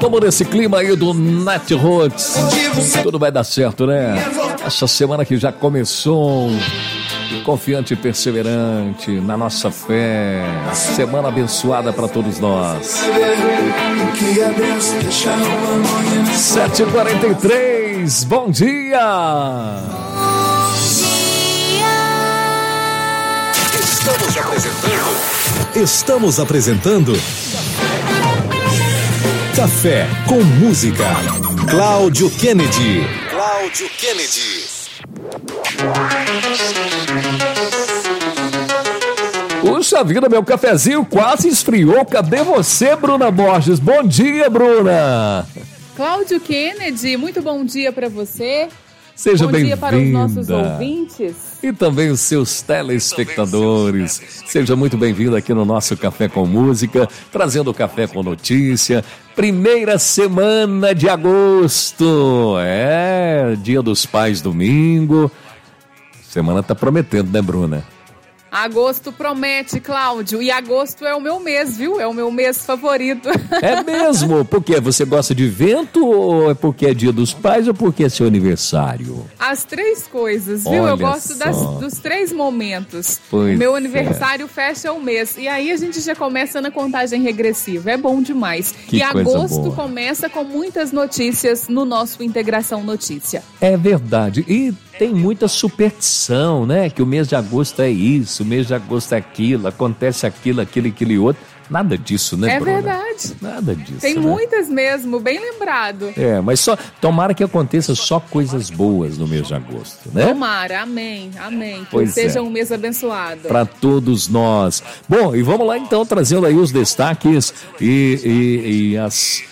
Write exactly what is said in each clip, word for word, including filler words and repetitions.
Estamos nesse clima aí do Net Roots. Tudo vai dar certo, né? Essa semana que já começou, confiante e perseverante na nossa fé. Semana abençoada para todos nós. sete e quarenta e três, bom dia! Estamos apresentando. Estamos apresentando Café com Música. Cláudio Kennedy. Cláudio Kennedy. Puxa vida, meu cafezinho quase esfriou. Cadê você, Bruna Borges? Bom dia, Bruna. Cláudio Kennedy, muito bom dia para você. Seja bom bem-vinda. Bom dia para os nossos ouvintes. E também os seus telespectadores. Seja muito bem-vindo aqui no nosso Café com Música, trazendo o Café com Notícia. Primeira semana de agosto. É, Dia dos Pais, domingo. Semana tá prometendo, né, Bruna? Agosto promete, Cláudio. E agosto é o meu mês, viu? É o meu mês favorito. É mesmo? Por quê? Você gosta de vento ou é porque é dia dos pais ou porque é seu aniversário? As três coisas, viu? Olha Eu gosto das, só. dos três momentos. Pois o meu é. aniversário fecha o mês. E aí a gente já começa na contagem regressiva. É bom demais. Que e coisa agosto boa. Começa com muitas notícias no nosso Integração Notícia. É verdade. E tem muita superstição, né? Que o mês de agosto é isso, o mês de agosto é aquilo, acontece aquilo, aquilo, aquilo e outro. Nada disso, né, É Bruna? verdade. Nada disso, Tem né? muitas mesmo, bem lembrado. É, mas só tomara que aconteça só coisas boas no mês de agosto, né? Tomara, amém, amém. Que Pois seja é. um mês abençoado. Para todos nós. Bom, e vamos lá então, trazendo aí os destaques e, e, e as,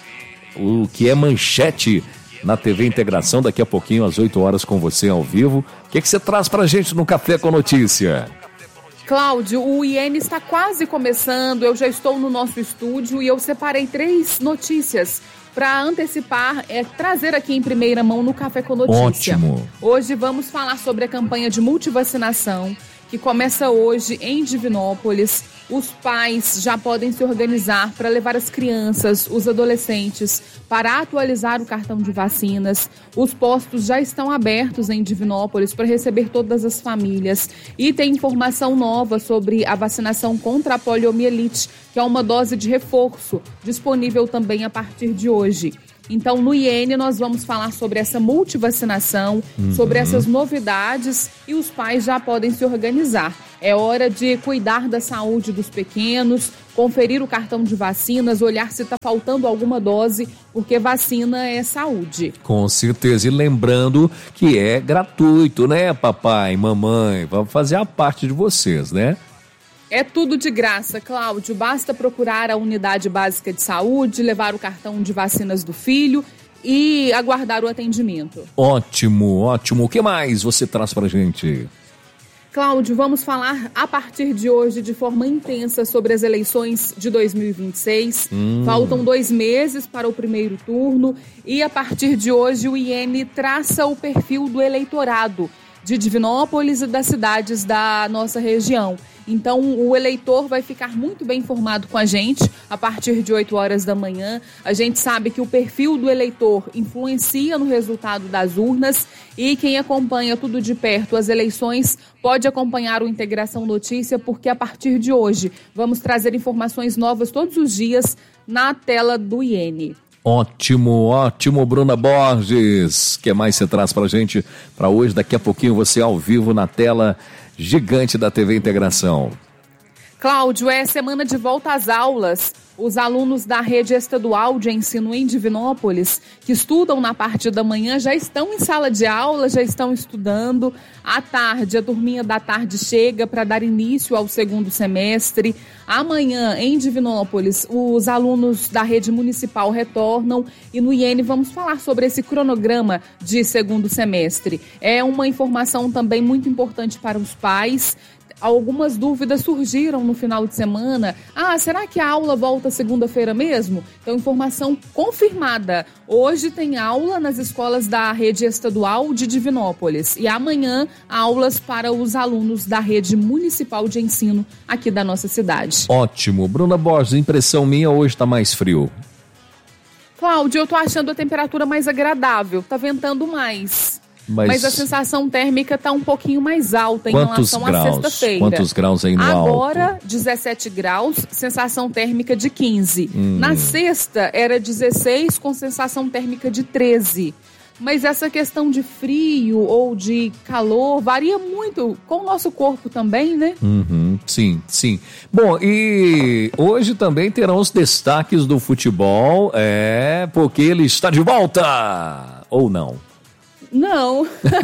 o que é manchete na T V Integração, daqui a pouquinho, às oito horas, com você ao vivo. O que, que você traz pra gente no Café com Notícia? Cláudio, o I N está quase começando, eu já estou no nosso estúdio e eu separei três notícias para antecipar, é, trazer aqui em primeira mão no Café com Notícia. Ótimo. Hoje vamos falar sobre a campanha de multivacinação, que começa hoje em Divinópolis. Os pais já podem se organizar para levar as crianças, os adolescentes, para atualizar o cartão de vacinas. Os postos já estão abertos em Divinópolis para receber todas as famílias. E tem informação nova sobre a vacinação contra a poliomielite, que é uma dose de reforço, disponível também a partir de hoje. Então, no I N, nós vamos falar sobre essa multivacinação, uhum. sobre essas novidades, e os pais já podem se organizar. É hora de cuidar da saúde dos pequenos, conferir o cartão de vacinas, olhar se está faltando alguma dose, porque vacina é saúde. Com certeza. E lembrando que é gratuito, né, papai, mamãe? Vamos fazer a parte de vocês, né? É tudo de graça, Cláudio. Basta procurar a unidade básica de saúde, levar o cartão de vacinas do filho e aguardar o atendimento. Ótimo, ótimo. O que mais você traz pra gente? Cláudio, vamos falar a partir de hoje de forma intensa sobre as eleições de dois mil e vinte e seis. Hum. Faltam dois meses para o primeiro turno e a partir de hoje o I N traça o perfil do eleitorado de Divinópolis e das cidades da nossa região. Então, o eleitor vai ficar muito bem informado com a gente a partir de oito horas da manhã. A gente sabe que o perfil do eleitor influencia no resultado das urnas e quem acompanha tudo de perto as eleições pode acompanhar o Integração Notícia, porque a partir de hoje vamos trazer informações novas todos os dias na tela do I N. Ótimo, ótimo, Bruna Borges. O que mais você traz pra gente para hoje? Daqui a pouquinho você ao vivo na tela gigante da T V Integração. Cláudio, é semana de volta às aulas. Os alunos da rede estadual de ensino em Divinópolis, que estudam na parte da manhã, já estão em sala de aula, já estão estudando. À tarde, a turminha da tarde chega para dar início ao segundo semestre. Amanhã, em Divinópolis, os alunos da rede municipal retornam. E no I N vamos falar sobre esse cronograma de segundo semestre. É uma informação também muito importante para os pais. Algumas dúvidas surgiram no final de semana. Ah, será que a aula volta segunda-feira mesmo? Então, informação confirmada. Hoje tem aula nas escolas da rede estadual de Divinópolis. E amanhã, aulas para os alunos da rede municipal de ensino aqui da nossa cidade. Ótimo. Bruna Borges, impressão minha, hoje está mais frio. Cláudio, eu tô achando a temperatura mais agradável, tá ventando mais. Mas, Mas a sensação térmica tá um pouquinho mais alta em Quantos relação graus? à sexta-feira. Quantos graus aí no Agora, alto? Agora, dezessete graus, sensação térmica de quinze. Hum. Na sexta, era dezesseis, com sensação térmica de treze. Mas essa questão de frio ou de calor varia muito com o nosso corpo também, né? Uhum, sim, sim. Bom, e hoje também terão os destaques do futebol, é, porque ele está de volta, ou não? Não.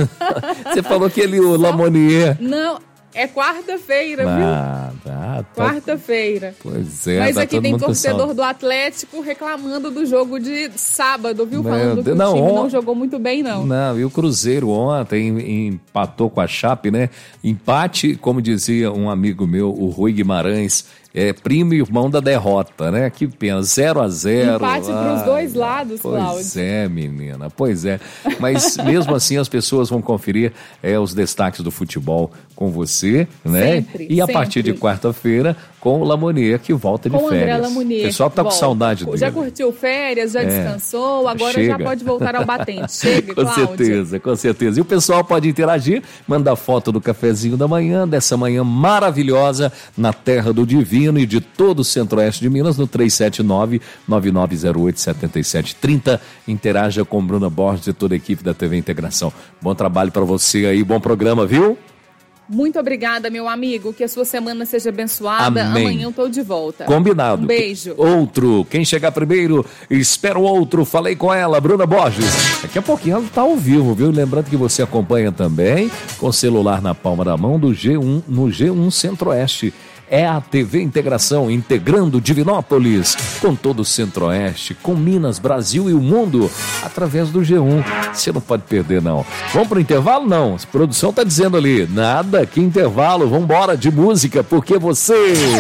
Você falou que ele, o Lamonier... Não, é quarta-feira, viu? Ah, tá, tá. Quarta-feira. Pois é. Mas tá aqui tem torcedor pensando. do Atlético reclamando do jogo de sábado, viu? Meu Falando Deus, que não, o time on... não jogou muito bem, não. Não, e o Cruzeiro ontem empatou com a Chape, né? Empate, como dizia um amigo meu, o Rui Guimarães, é primo e irmão da derrota, né? Que pena, zero a zero. Empate ah, pros dois lados, pois Cláudio. Pois é, menina, pois é. Mas mesmo assim as pessoas vão conferir é, os destaques do futebol com você, né? Sempre, e a sempre. partir de quarta-feira com o Lamonier, que volta de com férias. Com o André Lamonier. O pessoal tá volta. com saudade dele. Já curtiu férias, já é. descansou, agora Chega. já pode voltar ao batente. Chega, com Cláudio. certeza, com certeza. E o pessoal pode interagir, mandar foto do cafezinho da manhã, dessa manhã maravilhosa na Terra do Divino e de todo o Centro-Oeste de Minas, no três sete nove, nove nove zero oito, sete sete três zero. Interaja com Bruna Borges e toda a equipe da T V Integração. Bom trabalho para você aí, bom programa, viu? Muito obrigada, meu amigo. Que a sua semana seja abençoada. Amém. Amanhã eu tô de volta. Combinado. Um beijo. Outro. Quem chegar primeiro, espera o outro. Falei com ela, Bruna Borges. Daqui a pouquinho ela tá ao vivo, viu? Lembrando que você acompanha também com o celular na palma da mão do G um, no G um Centro-Oeste. É a T V Integração, integrando Divinópolis com todo o Centro-Oeste, com Minas, Brasil e o mundo, através do G um. Você não pode perder, não. Vamos pro intervalo? Não. A produção tá dizendo ali, nada, que intervalo, vambora de música, porque você...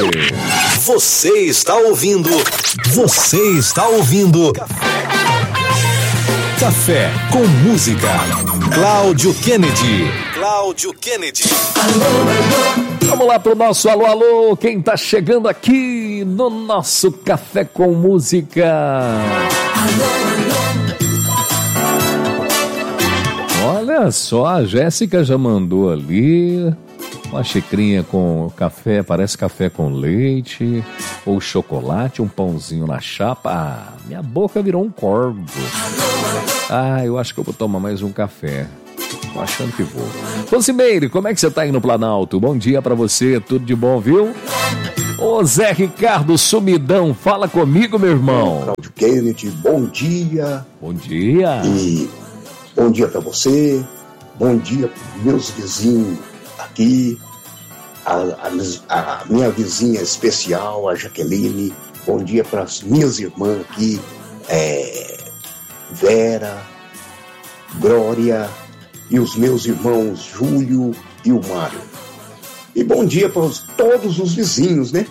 Você está ouvindo... Você está ouvindo... Café com Música. Cláudio Kennedy. Cláudio Kennedy. Vamos lá pro nosso alô, alô. Quem tá chegando aqui no nosso Café com Música? Olha só, a Jéssica já mandou ali uma xicrinha com café, parece café com leite ou chocolate, um pãozinho na chapa. Ah, minha boca virou um corvo. Ah, eu acho que eu vou tomar mais um café. Tô achando que vou. Rosimeire, como é que você tá aí no Planalto? Bom dia pra você, tudo de bom, viu? Ô Zé Ricardo Sumidão, fala comigo, meu irmão. Cláudio Kennedy, bom dia. Bom dia. E bom dia pra você, bom dia pros meus vizinhos aqui, a, a, a minha vizinha especial, a Jaqueline, bom dia pras minhas irmãs aqui, é, Vera, Glória e os meus irmãos Júlio e o Mário. E bom dia para todos os vizinhos, né?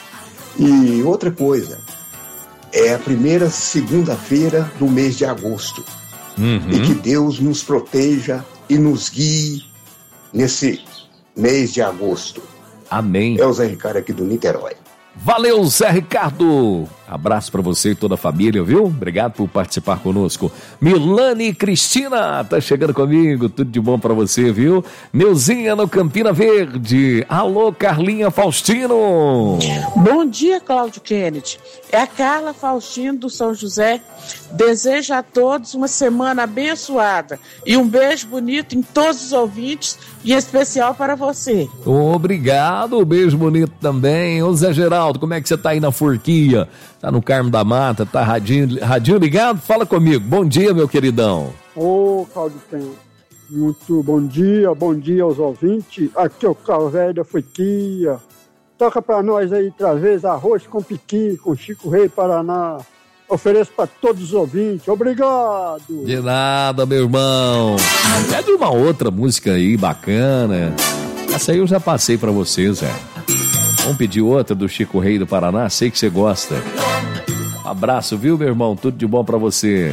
E outra coisa, é a primeira segunda-feira do mês de agosto. Uhum. E que Deus nos proteja e nos guie nesse mês de agosto. Amém. É o Zé Ricardo aqui do Niterói. Valeu, Zé Ricardo. Abraço pra você e toda a família, viu? Obrigado por participar conosco. Milane Cristina, tá chegando comigo. Tudo de bom pra você, viu? Neuzinha no Campina Verde. Alô, Carlinha Faustino. Bom dia, Cláudio Kennedy. É a Carla Faustino do São José. Desejo a todos uma semana abençoada e um beijo bonito em todos os ouvintes, e em especial para você. Obrigado, beijo bonito também. Ô Zé Geraldo, como é que você tá aí na Forquilha? Tá no Carmo da Mata, tá radinho, radinho ligado? Fala comigo. Bom dia, meu queridão. Ô, Cláudio Kennedy, muito bom dia, bom dia aos ouvintes. Aqui é o Carlos Velho da Forquilha. Toca pra nós aí, outra vez, arroz com piqui, com Chico Rei Paraná. Ofereço para todos os ouvintes. Obrigado. De nada, meu irmão. É de uma outra música aí bacana. Essa aí eu já passei para você, Zé. Vamos pedir outra do Chico Rei do Paraná? Sei que você gosta. Um abraço, viu, meu irmão? Tudo de bom para você.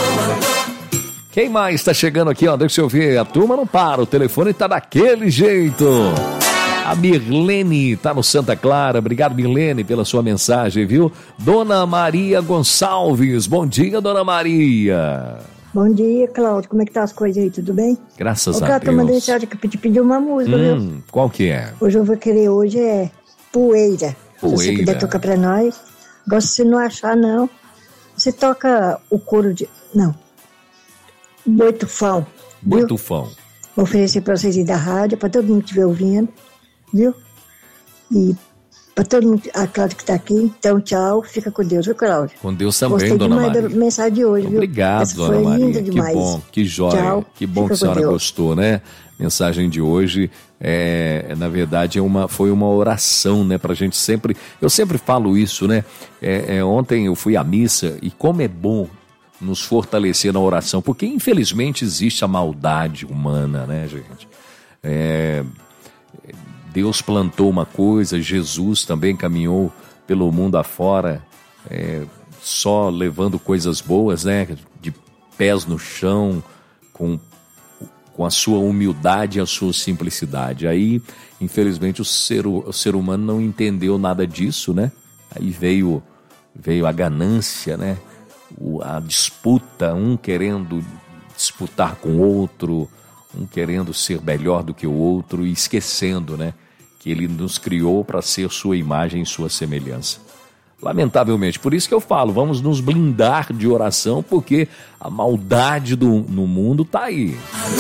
Quem mais tá chegando aqui, ó? Deixa eu ver. A turma não para. O telefone tá daquele jeito. A Mirlene tá no Santa Clara. Obrigado, Mirlene, pela sua mensagem, viu? Dona Maria Gonçalves. Bom dia, Dona Maria. Bom dia, Cláudio. Como é que tá as coisas aí? Tudo bem? Graças Ô, a Cláudio, Deus. tô mandando mensagem que te pediu uma música, hum, viu? Qual que é? Hoje eu vou querer, hoje é Poeira. Poeira. Se você puder tocar pra nós. Gosto se não achar, não. Você toca o coro de... Não. Boi Tufão. Boi viu? Tufão. Vou oferecer pra vocês aí da rádio, pra todo mundo que estiver ouvindo. Viu? E pra todo mundo, a Cláudia que tá aqui. Então, tchau. Fica com Deus, viu, Cláudia? Com Deus também, Gostei Dona demais Maria. da mensagem de hoje, viu? Obrigado, Essa Dona foi Maria. linda Que demais. bom, que joia. Tchau. Que bom Fica que a senhora com Deus. gostou, né? Mensagem de hoje é, na verdade, é uma, foi uma oração, né? Pra gente sempre. Eu sempre falo isso, né? É, é, ontem eu fui à missa e como é bom nos fortalecer na oração, porque infelizmente existe a maldade humana, né, gente? É, Deus plantou uma coisa, Jesus também caminhou pelo mundo afora, é, só levando coisas boas, né? De pés no chão, com, com a sua humildade e a sua simplicidade. Aí, infelizmente, o ser, o ser humano não entendeu nada disso, né? Aí veio, veio a ganância, né? O, a disputa, um querendo disputar com o outro, um querendo ser melhor do que o outro e esquecendo, né? Que ele nos criou para ser sua imagem e sua semelhança. Lamentavelmente, por isso que eu falo, vamos nos blindar de oração, porque a maldade do, no mundo está aí.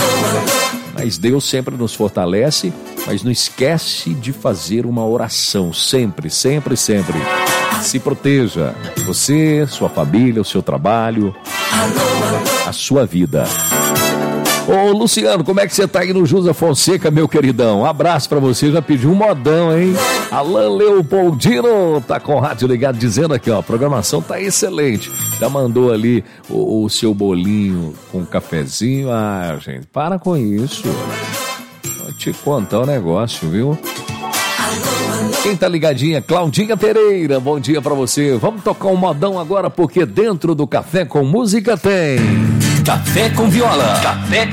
Mas Deus sempre nos fortalece, mas não esquece de fazer uma oração, sempre, sempre, sempre. Se proteja, você, sua família, o seu trabalho, a sua vida. Ô Luciano, como é que você tá aí no Jusa Fonseca, meu queridão? Um abraço pra você, já pediu um modão, hein? Alan Leopoldino tá com o rádio ligado, dizendo aqui, ó, a programação tá excelente. Já mandou ali o, o seu bolinho com um cafezinho. Ah, gente, para com isso. Vou te contar um negócio, viu? Quem tá ligadinha? Claudinha Pereira, bom dia pra você. Vamos tocar um modão agora, porque dentro do Café com Música tem... Café com Viola. Café